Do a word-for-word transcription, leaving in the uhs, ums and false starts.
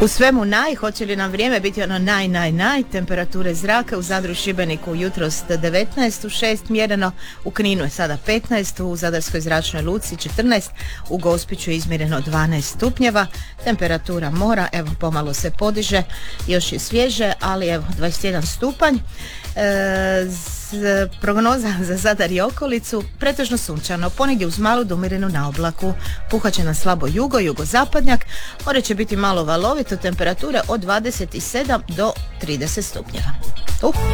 U svemu naj, hoće li nam vrijeme biti ono naj, naj, naj, temperature zraka u Zadru i Šibeniku jutros devetnaest, u šest mjereno, u Kninu je sada petnaest, u Zadarskoj zračnoj luci četrnaest, u Gospiću je izmjereno dvanaest stupnjeva, temperatura mora, evo pomalo se podiže, još je svježe, ali evo dvadeset jedan stupanj. E, z, prognoza za Zadar i okolicu, pretežno sunčano, ponegdje uz malu do umjerenu na oblaku, puhat na slabo jugo, jugozapadnjak, more će biti malo valovito, temperature od dvadeset sedam do trideset stupnjeva. Uh.